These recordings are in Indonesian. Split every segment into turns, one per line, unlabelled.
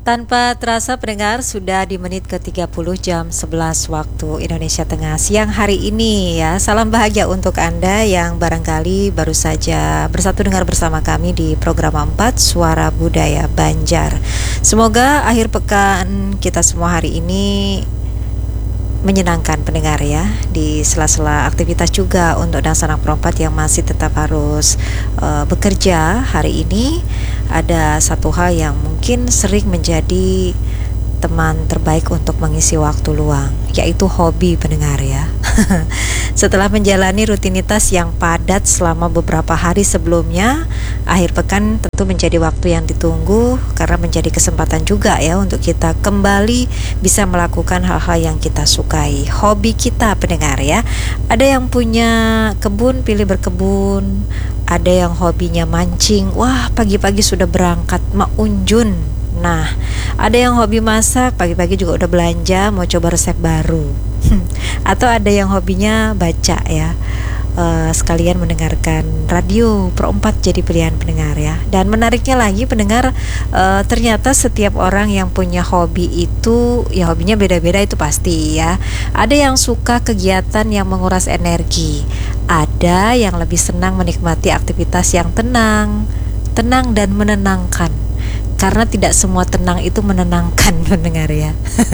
Tanpa terasa pendengar, sudah di menit ke-30 jam 11 waktu Indonesia Tengah siang hari ini ya. Salam bahagia untuk Anda yang barangkali baru saja bersatu dengar bersama kami di program 4 Suara Budaya Banjar. Semoga akhir pekan kita semua hari ini menyenangkan pendengar ya, di sela-sela aktivitas juga untuk dan sanak perempat yang masih tetap harus bekerja. Hari ini ada satu hal yang mungkin sering menjadi teman terbaik untuk mengisi waktu luang, yaitu hobi pendengar ya. Setelah menjalani rutinitas yang padat selama beberapa hari sebelumnya, akhir pekan tentu menjadi waktu yang ditunggu karena menjadi kesempatan juga ya untuk kita kembali bisa melakukan hal-hal yang kita sukai, hobi kita pendengar ya. Ada yang punya kebun, pilih berkebun. Ada yang hobinya mancing, wah pagi-pagi sudah berangkat maunjun. Nah, ada yang hobi masak, pagi-pagi juga udah belanja, mau coba resep baru. Atau ada yang hobinya baca ya, sekalian mendengarkan radio. Pro 4 jadi pilihan pendengar ya. Dan menariknya lagi pendengar, ternyata setiap orang yang punya hobi itu ya hobinya beda-beda, itu pasti ya. Ada yang suka kegiatan yang menguras energi, ada yang lebih senang menikmati aktivitas yang tenang dan menenangkan. Karena tidak semua tenang itu menenangkan pendengar ya.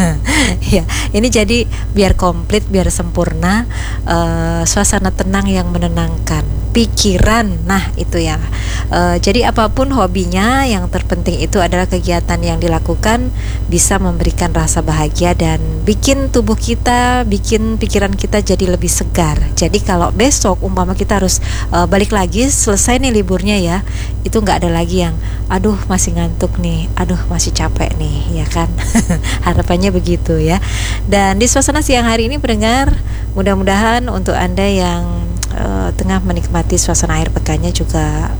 Ya, ini jadi biar komplit, biar sempurna, suasana tenang yang menenangkan pikiran. Nah, itu ya. Jadi apapun hobinya, yang terpenting itu adalah kegiatan yang dilakukan bisa memberikan rasa bahagia dan bikin tubuh kita, bikin pikiran kita jadi lebih segar. Jadi kalau besok umpama kita harus balik lagi, selesai nih liburnya ya, itu nggak ada lagi yang aduh masih ngantuk nih, aduh masih capek nih, ya kan. Harapannya begitu ya. Dan di suasana siang hari ini pendengar, mudah-mudahan untuk Anda yang tengah menikmati suasana akhir pekannya juga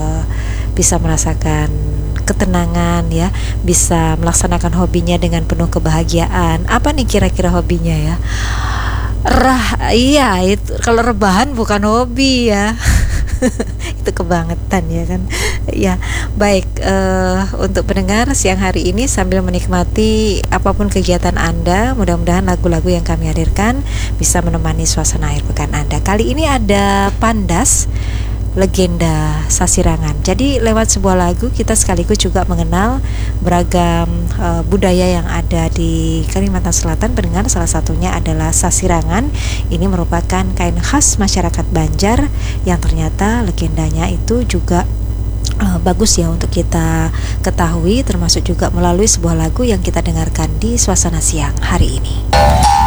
bisa merasakan ketenangan ya, bisa melaksanakan hobinya dengan penuh kebahagiaan. Apa nih kira-kira hobinya ya? Iya, itu kalau rebahan bukan hobi ya. Itu kebangetan ya kan. Ya, baik, untuk pendengar siang hari ini sambil menikmati apapun kegiatan Anda, mudah-mudahan lagu-lagu yang kami hadirkan bisa menemani suasana akhir pekan Anda. Kali ini ada Pandas, legenda Sasirangan. Jadi lewat sebuah lagu kita sekaligus juga mengenal beragam budaya yang ada di Kalimantan Selatan pendengar. Salah satunya adalah Sasirangan. Ini merupakan kain khas masyarakat Banjar yang ternyata legendanya itu juga bagus ya untuk kita ketahui, termasuk juga melalui sebuah lagu yang kita dengarkan di suasana siang hari ini.